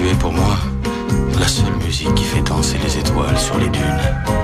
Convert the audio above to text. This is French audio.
Tu es pour moi la seule musique qui fait danser les étoiles sur les dunes.